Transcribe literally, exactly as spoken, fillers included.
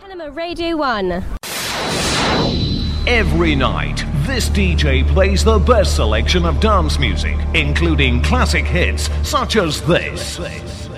Cinema Radio one. Every night, this D J plays the best selection of dance music, including classic hits such as this.